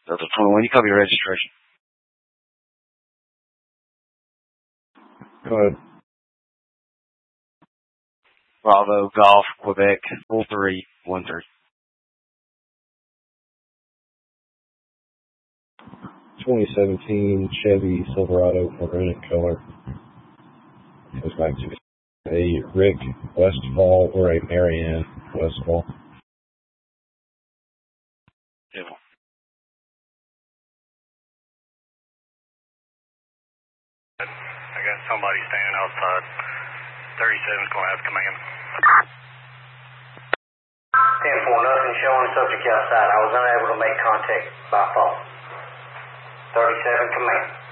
Delta 21, you copy your registration. Go ahead. Bravo, Golf, Quebec, 4313. 2017 Chevy Silverado organic color. Goes back to a Rick Westfall or a Marianne Westfall. Devil. I got somebody standing outside. 37's going to have command. 10-4, nothing showing subject outside. I was unable to make contact by phone. 37 command.